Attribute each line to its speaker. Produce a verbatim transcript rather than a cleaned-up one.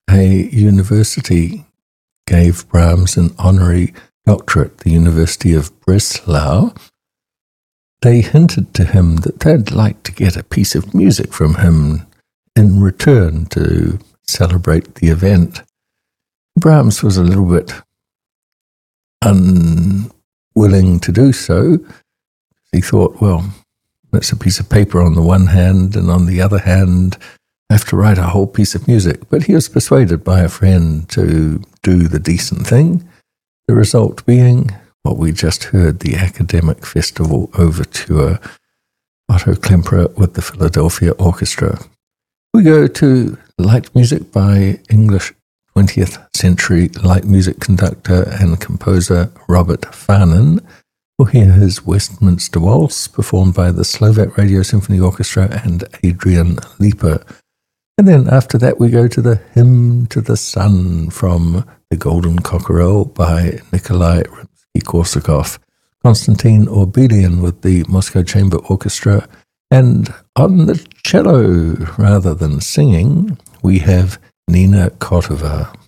Speaker 1: a university gave Brahms an honorary doctorate, the University of Breslau. They hinted to him that they'd like to get a piece of music from him in return to celebrate the event. Brahms was a little bit unwilling to do so. He thought, well, it's a piece of paper on the one hand, and on the other hand, I have to write a whole piece of music. But he was persuaded by a friend to do the decent thing, the result being what we just heard, the Academic Festival Overture, Otto Klemperer with the Philadelphia Orchestra. We go to light music by English twentieth century light music conductor and composer Robert Farnon. We'll hear his Westminster Waltz, performed by the Slovak Radio Symphony Orchestra and Adrian Leeper. And then after that, we go to the Hymn to the Sun from The Golden Cockerel by Nikolai Rimsky-Korsakov, Konstantin Orbelian with the Moscow Chamber Orchestra, and on the cello, rather than singing, we have Nina Kotova.